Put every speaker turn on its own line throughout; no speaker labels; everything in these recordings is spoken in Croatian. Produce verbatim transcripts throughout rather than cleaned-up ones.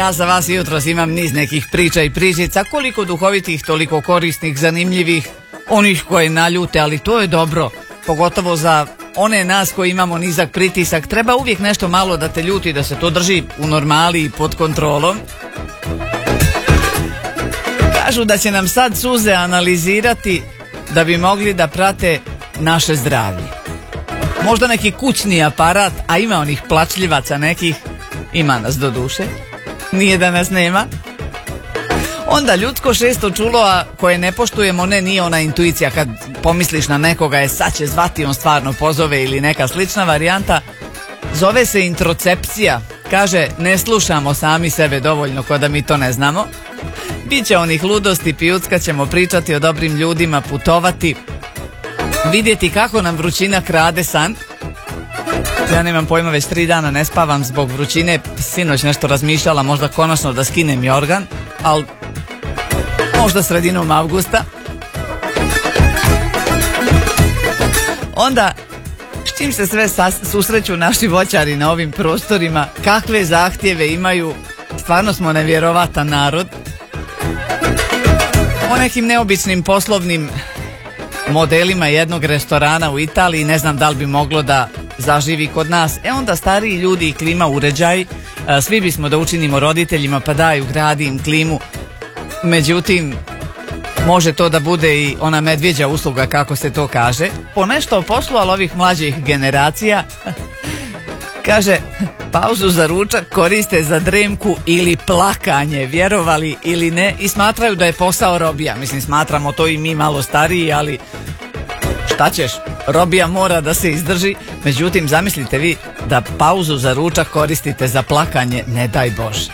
ja za vas jutros imam niz nekih priča i pričica, koliko duhovitih, toliko korisnih, zanimljivih, onih koje naljute, ali to je dobro, pogotovo za one nas koji imamo nizak pritisak. Treba uvijek nešto malo da te ljuti, da se to drži u normali i pod kontrolom. Kažu da će nam sad suze analizirati da bi mogli da prate naše zdravlje. Možda neki kućni aparat, a ima onih plačljivaca nekih, ima nas do duše, nije da nas nema. Onda ljudsko šesto čulo, a koje ne poštujemo, ne, nije ona intuicija kad pomisliš na nekoga, je sad će zvati, on stvarno pozove ili neka slična varijanta. Zove se introcepcija. Kaže, ne slušamo sami sebe dovoljno ko da mi to ne znamo. Biće onih ludosti, pijucka ćemo pričati o dobrim ljudima, putovati, vidjeti kako nam vrućina krade san. Ja nemam pojma, već tri dana ne spavam zbog vrućine, sinoć nešto razmišljala, možda konačno da skinem jorgan, ali možda sredinom avgusta. Onda, s čim se sve susreću naši voćari na ovim prostorima, kakve zahtjeve imaju, stvarno smo nevjerovatan narod. O nekim neobičnim poslovnim modelima jednog restorana u Italiji, ne znam da li bi moglo da zaživi kod nas. E onda stariji ljudi i klima uređaj, svi bismo da učinimo roditeljima, pa daju, gradi im klimu. Međutim, može to da bude i ona medvjeđa usluga, kako se to kaže. Po nešto o poslu, ali ovih mlađih generacija, kaže, pauzu za ručak koriste za dremku ili plakanje, vjerovali ili ne, i smatraju da je posao robija. Mislim, smatramo to i mi malo stariji, ali šta ćeš, robija mora da se izdrži. Međutim, zamislite vi da pauzu za ručak koristite za plakanje, ne daj Bože.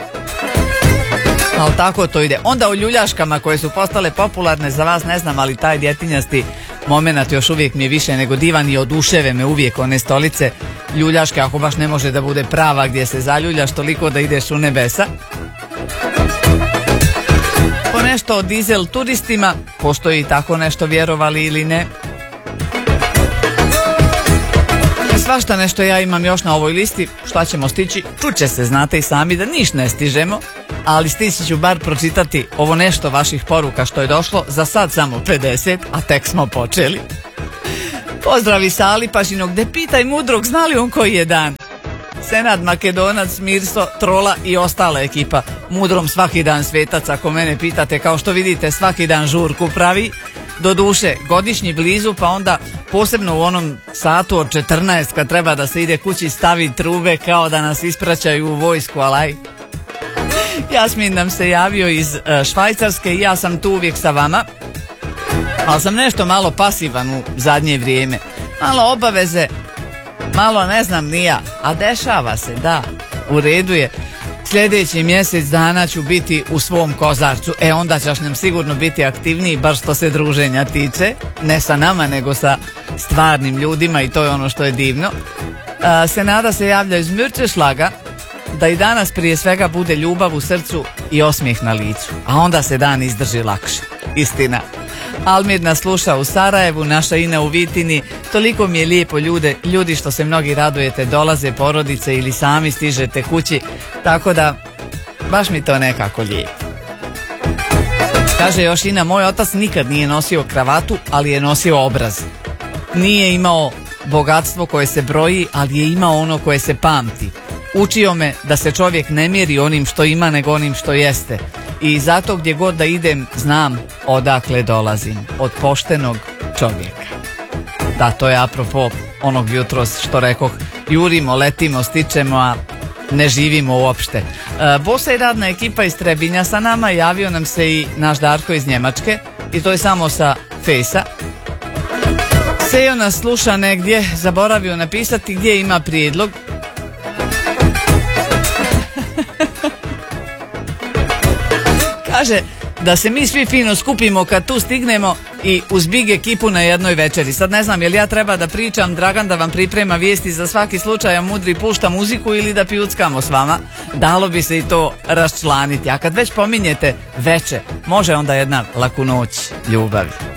Ali tako to ide. Onda o ljuljaškama koje su postale popularne, za vas ne znam, ali taj djetinjasti moment još uvijek mi je više nego divan i oduševe me uvijek one stolice ljuljaške, ako baš ne može da bude prava gdje se zaljuljaš toliko da ideš u nebesa. Po nešto o dizel turistima, postoji tako nešto, vjerovali ili ne. Svašta nešto ja imam još na ovoj listi, šta ćemo stići, čuće se, znate i sami da niš ne stižemo, ali stići ću bar pročitati ovo nešto vaših poruka što je došlo, za sad samo pedeset, a tek smo počeli. Pozdravi sa Alipašinog, gde pitaj mudrog, znali on koji je dan? Senad, Makedonac, Mirso, Trola i ostala ekipa. Mudrom svaki dan svetac, ako mene pitate, kao što vidite svaki dan žurku pravi. Do duše, godišnji blizu, pa onda posebno u onom satu od četrnaest kad treba da se ide kući, stavi trube kao da nas ispraćaju u vojsku, alaj. Jasmin nam se javio iz uh, Švajcarske i ja sam tu uvijek sa vama, ali sam nešto malo pasivan u zadnje vrijeme. Malo obaveze, malo ne znam ni ja, a dešava se, da, u redu je. Sljedeći mjesec dana ću biti u svom Kozarcu, e onda ćeš nam sigurno biti aktivniji, bar što se druženja tiče, ne sa nama nego sa stvarnim ljudima, i to je ono što je divno. Uh, Senada se javlja iz Mürčešlaga, da i danas prije svega bude ljubav u srcu i osmijeh na licu, a onda se dan izdrži lakše. Istina. Almir nas sluša u Sarajevu, naša Ina u Vitini. Toliko mi je lijepo ljude, ljudi što se mnogi radujete, dolaze porodice ili sami stižete kući, tako da baš mi to nekako lijepo. Kaže još Ina, moj otac nikad nije nosio kravatu, ali je nosio obraz. Nije imao bogatstvo koje se broji, ali je imao ono koje se pamti. Učio me da se čovjek ne mjeri onim što ima, nego onim što jeste. I zato gdje god da idem, znam odakle dolazim. Od poštenog čovjeka. Da, to je apropo onog jutros što rekoh, jurimo, letimo, stičemo, a ne živimo uopšte. E, Bosa i radna ekipa iz Trebinja sa nama, javio nam se i naš Darko iz Njemačke, i to je samo sa Fejsa. Sejo nas sluša negdje, zaboravio napisati gdje ima prijedlog. Kaže da se mi svi fino skupimo kad tu stignemo i uz big ekipu na jednoj večeri. Sad ne znam, jel ja treba da pričam, Dragan da vam priprema vijesti za svaki slučaj, a Mudri pušta muziku, ili da pijuckamo s vama. Dalo bi se i to raščlaniti. A kad već pominjete veče, može onda jedna laku noć ljubavi.